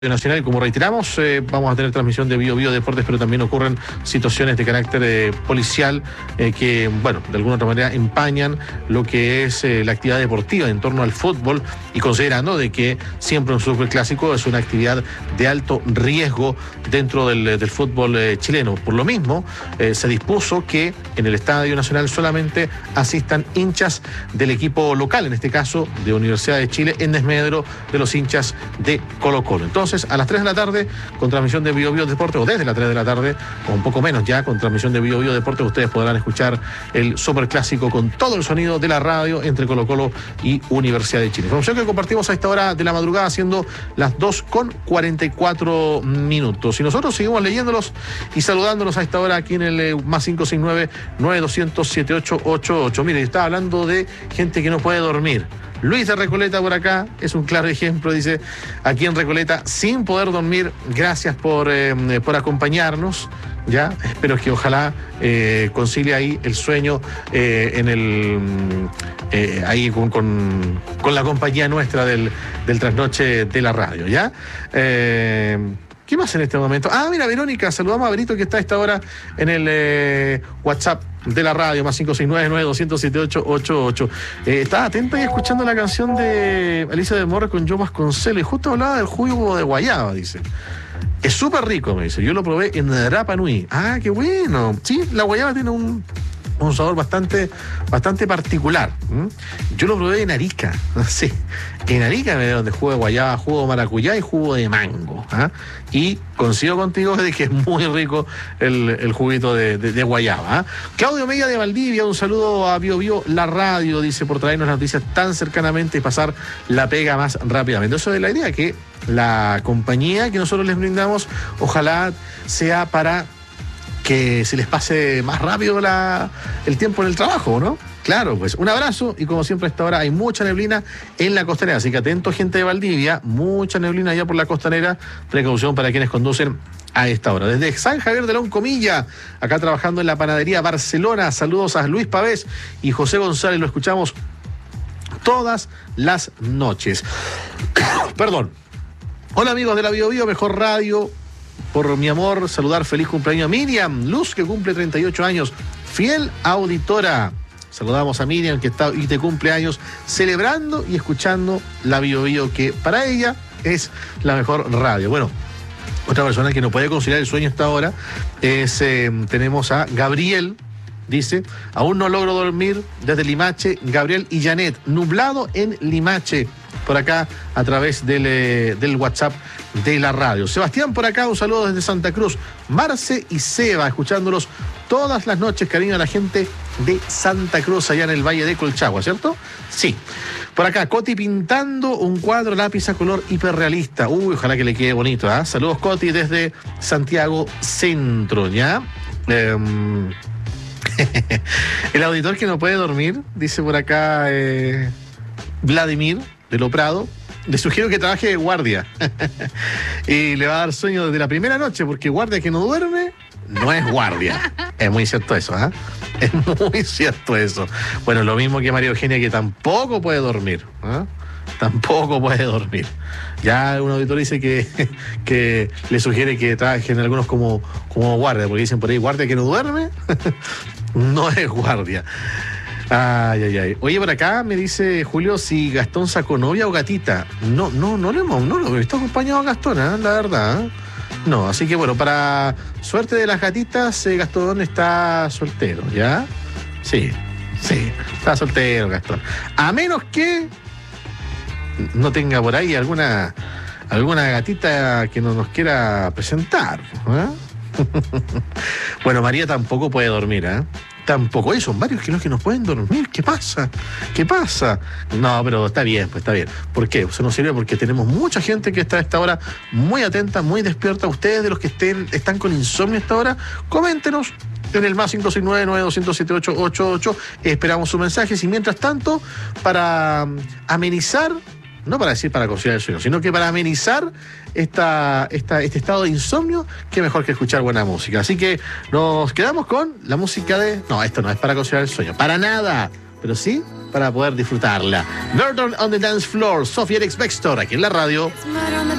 Nacional, como reiteramos, vamos a tener transmisión de Bio Deportes, pero también ocurren situaciones de carácter policial que, bueno, de alguna otra manera empañan lo que es la actividad deportiva en torno al fútbol, y considerando de que siempre un superclásico es una actividad de alto riesgo dentro del fútbol chileno. Por lo mismo, se dispuso que en el Estadio Nacional solamente asistan hinchas del equipo local, en este caso de Universidad de Chile, en desmedro de los hinchas de Colo-Colo. Entonces, a las 3 de la tarde, con transmisión de Bio Deportes, o desde las 3 de la tarde, o un poco menos ya, con transmisión de Bio Deportes, ustedes podrán escuchar el superclásico con todo el sonido de la radio entre Colo-Colo y Universidad de Chile. Información que compartimos a esta hora de la madrugada, siendo las 2:44 minutos. Y nosotros seguimos leyéndolos y saludándolos a esta hora aquí en el más 569-9200-7888. Mire, estaba hablando de gente que no puede dormir. Luis de Recoleta por acá es un claro ejemplo, dice, aquí en Recoleta, sin poder dormir. Gracias por acompañarnos, ya, espero que ojalá concilie ahí el sueño ahí con la compañía nuestra del trasnoche de la radio, ¿ya? ¿Qué más en este momento? Ah, mira, Verónica, saludamos a Benito que está a esta hora en el WhatsApp de la radio, más 569-9200-7888. Estaba atenta y escuchando la canción de Alicia de Morra con Joe Vasconcelos, y justo hablaba del jugo de guayaba, dice. Es súper rico, me dice. Yo lo probé en Rapa Nui. Ah, qué bueno. Sí, la guayaba tiene un sabor bastante particular. Yo lo probé en Arica, sí, en Arica me dieron de jugo de guayaba, jugo de maracuyá y jugo de mango. Y coincido contigo de que es muy rico el juguito de guayaba. Claudio Mella de Valdivia, un saludo a Bio la radio, dice, por traernos las noticias tan cercanamente y pasar la pega más rápidamente. Eso es la idea, que la compañía que nosotros les brindamos, ojalá sea para que se les pase más rápido el tiempo en el trabajo, ¿no? Claro, pues un abrazo, y como siempre a esta hora hay mucha neblina en la costanera, así que atento, gente de Valdivia, mucha neblina allá por la costanera, precaución para quienes conducen a esta hora. Desde San Javier de Loncomilla, acá trabajando en la panadería Barcelona, saludos a Luis Pavés y José González, lo escuchamos todas las noches. Perdón. Hola amigos de la Bio, mejor radio. Por mi amor, saludar, feliz cumpleaños a Miriam Luz, que cumple 38 años, fiel auditora. Saludamos a Miriam, que está y de cumpleaños, celebrando y escuchando la Bio, que para ella es la mejor radio. Bueno, otra persona que no puede conciliar el sueño hasta ahora es, tenemos a Gabriel. Dice, aún no logro dormir desde Limache, Gabriel y Janet, nublado en Limache, por acá a través del WhatsApp de la radio. Sebastián por acá, un saludo desde Santa Cruz. Marce y Seba, escuchándolos todas las noches, cariño a la gente de Santa Cruz, allá en el Valle de Colchagua, ¿cierto? Sí. Por acá, Coti pintando un cuadro lápiz a color hiperrealista. Uy, ojalá que le quede bonito, ¿eh? Saludos, Coti, desde Santiago Centro, ¿ya? El auditor que no puede dormir, dice por acá Vladimir de Lo Prado, le sugiero que trabaje de guardia y le va a dar sueño desde la primera noche, porque guardia que no duerme no es guardia. Es muy cierto eso, ¿eh? Es muy cierto eso. Bueno, lo mismo que María Eugenia, que tampoco puede dormir, ¿eh? Tampoco puede dormir. Ya un auditor dice que le sugiere que trabajen algunos como guardia, porque dicen por ahí, guardia que no duerme no es guardia. Ay. Oye, por acá me dice Julio si Gastón sacó novia o gatita. No lo he visto acompañado a Gastón, la verdad. No, así que bueno, para suerte de las gatitas, Gastón está soltero, ¿ya? Sí, está soltero Gastón. A menos que no tenga por ahí alguna gatita que no nos quiera presentar, ¿eh? Bueno, María tampoco puede dormir, ¿eh? Tampoco. Son varios que no pueden dormir. ¿Qué pasa? No, pero está bien, pues está bien. ¿Por qué? Eso nos sirve porque tenemos mucha gente que está a esta hora muy atenta, muy despierta. Ustedes, de los que están con insomnio a esta hora, coméntenos en el más 569-9200-7888. Esperamos sus mensajes, y mientras tanto, para amenizar, no para decir para conciliar el sueño, sino que para amenizar este estado de insomnio, qué mejor que escuchar buena música. Así que nos quedamos con la música de... No, esto no es para conciliar el sueño, para nada, pero sí para poder disfrutarla. Murder on the Dance Floor, Sofía Alex Bextor, aquí en la radio.